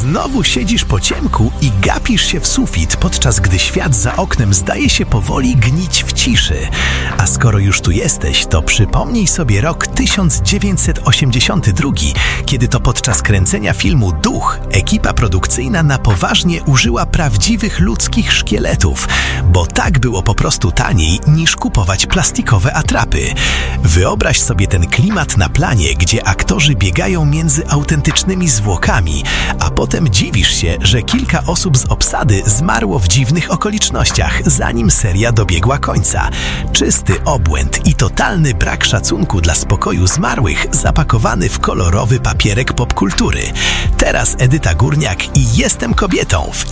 Znowu siedzisz po ciemku i gapisz się w sufit, podczas gdy świat za oknem zdaje się powoli gnić w ciszy. A skoro już tu jesteś, to przypomnij sobie rok 1982, kiedy to podczas kręcenia filmu Duch ekipa produkcyjna na poważnie użyła prawdziwych ludzkich szkieletów, bo tak było po prostu taniej niż kupować plastikowe atrapy. Wyobraź sobie ten klimat na planie, gdzie aktorzy biegają między autentycznymi zwłokami, a potem dziwisz się, że kilka osób z obsady zmarło w dziwnych okolicznościach, zanim seria dobiegła końca. Czysty obłęd i totalny brak szacunku dla spokoju zmarłych, zapakowany w kolorowy papierek popkultury. Teraz Edyta Górniak i Jestem kobietą w